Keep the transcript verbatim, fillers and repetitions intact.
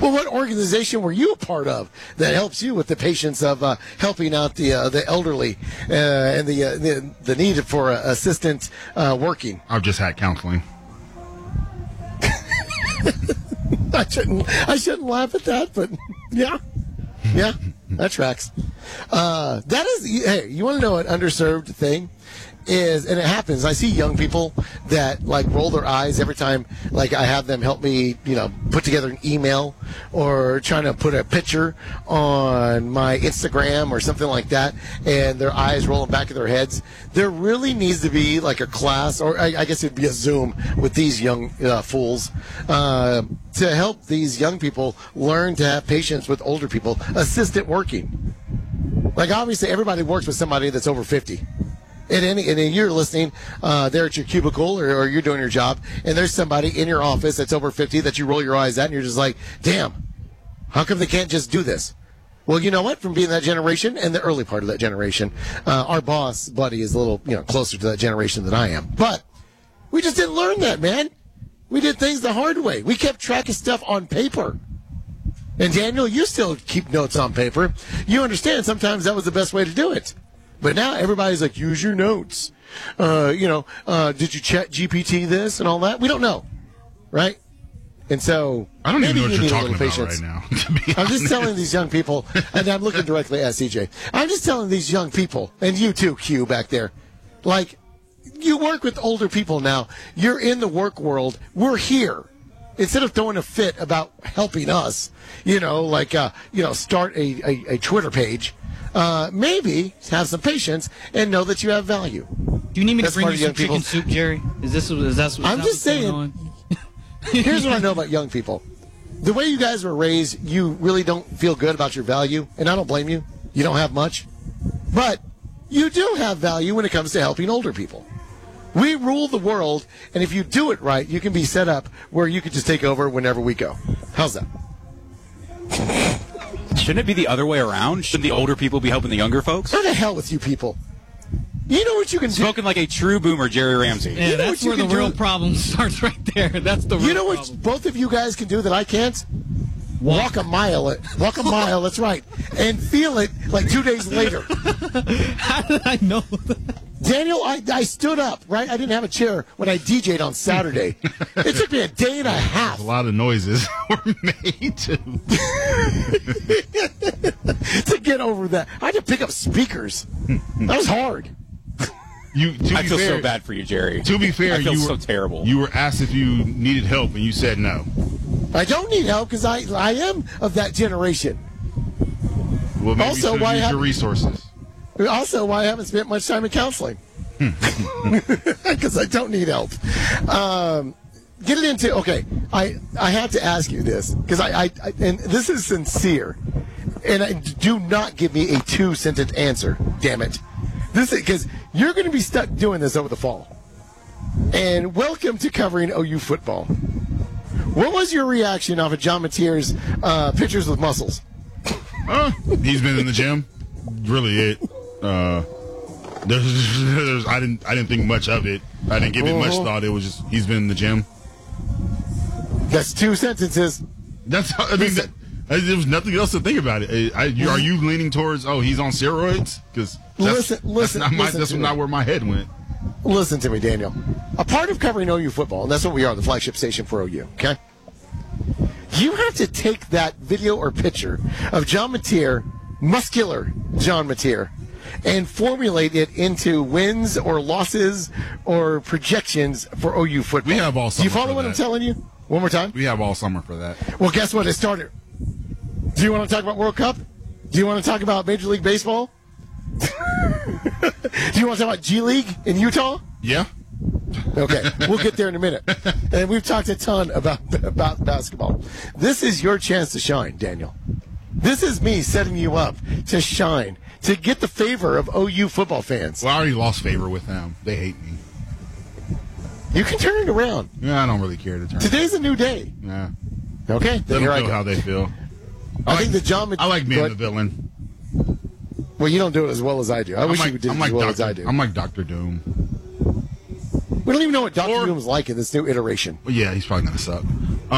Well, what organization were you a part of that helps you with the patients of uh, helping out the uh, the elderly uh, and the, uh, the the need for uh, assistant uh, working? I've just had counseling. I shouldn't I shouldn't laugh at that, but yeah, yeah, that tracks. Uh, that is, hey, you want to know an underserved thing? Is, and it happens, I see young people that like roll their eyes every time like I have them help me, you know, put together an email or trying to put a picture on my Instagram or something like that, and their eyes rolling back of their heads. There really needs to be like a class, or I, I guess it'd be a Zoom with these young uh, fools uh, to help these young people learn to have patience with older people, assistant working. Like obviously everybody works with somebody that's over fifty. And, any, and you're listening uh, there at your cubicle or, or you're doing your job, and there's somebody in your office that's over fifty that you roll your eyes at, and you're just like, damn, how come they can't just do this? Well, you know what? From being that generation and the early part of that generation, uh, our boss, Buddy, is a little you know closer to that generation than I am. But we just didn't learn that, man. We did things the hard way. We kept track of stuff on paper. And, Daniel, you still keep notes on paper. You understand sometimes that was the best way to do it. But now everybody's like, use your notes. Uh, you know, uh, did you chat G P T this and all that? We don't know, right? And so I don't even know what you you're talking about patience. right now. To be I'm just honest. telling these young people, and I'm looking directly at C J. I'm just telling these young people, and you too, Q, back there, like, you work with older people now. You're in the work world. We're here. Instead of throwing a fit about helping us, you know, like, uh, you know, start a, a, a Twitter page. Uh, maybe have some patience and know that you have value. Do you need me That's to bring part you of some young chicken people. soup, Jerry? Is this is that? Is I'm that just what's saying. going on? Here's what I know about young people. The way you guys were raised, you really don't feel good about your value, and I don't blame you. You don't have much. But you do have value when it comes to helping older people. We rule the world, and if you do it right, you can be set up where you can just take over whenever we go. How's that? Shouldn't it be the other way around? Shouldn't the older people be helping the younger folks? How the hell with you people? You know what you can do? Spoken like a true boomer, Jerry Ramsey. Yeah, You know that's what you where the can real do? problem starts right there. That's the real You know what problem. both of you guys can do that I can't? Walk a mile. It. Walk a mile, that's right. And feel it like two days later. How did I know that? Daniel, I, I stood up, right? I didn't have a chair when I D J'd on Saturday. It took me a day and a half. A lot of noises were made to, to get over that. I had to pick up speakers. That was hard. you. To I be feel fair, so bad for you, Jerry. To be fair, I feel you so were terrible. You were asked if you needed help, and you said no. I don't need help because I, I am of that generation. Well, maybe Also, you should why use have- your resources. Also, why I haven't spent much time in counseling. Because I don't need help. Um, get it into, okay, I, I have to ask you this, because I, I, I, and this is sincere, and I, do not give me a two-sentence answer, damn it. This is, because you're going to be stuck doing this over the fall. And welcome to covering O U football. What was your reaction off of John Mateer's uh, pictures with muscles? Uh, he's been in the gym. Really it. Uh, there's, there's, I didn't I didn't think much of it. I didn't give it much Uh-huh. thought. It was just he's been in the gym. That's two sentences. That's how, I mean that, I, there was nothing else to think about it. I, I, you, are you leaning towards oh he's on steroids? Because Listen, listen, that's not, my, listen that's to not me. where my head went. Listen to me, Daniel. A part of covering O U football, and that's what we are, the flagship station for O U, okay? You have to take that video or picture of John Mateer, muscular John Mateer, and formulate it into wins or losses or projections for O U football. We have all Do you summer follow for what I'm that. telling you? One more time. We have all summer for that. Well, guess what? It started. Do you want to talk about World Cup? Do you want to talk about Major League Baseball? Do you want to talk about G League in Utah? Yeah. Okay, we'll get there in a minute. And we've talked a ton about about basketball. This is your chance to shine, Daniel. This is me setting you up to shine, to get the favor of O U football fans. Well, I already lost favor with them. They hate me. You can turn it around. Yeah, I don't really care to turn. Today's a new day. Yeah. Okay, Let then them here I feel go. how they feel. I, I think like- the John. I like being but- the villain. Well, you don't do it as well as I do. I I'm wish like, you did I'm it like as well Doctor as I do. I'm like Doctor Doom. We don't even know what Doctor Or- Doom's like in this new iteration. Well, yeah, he's probably gonna suck.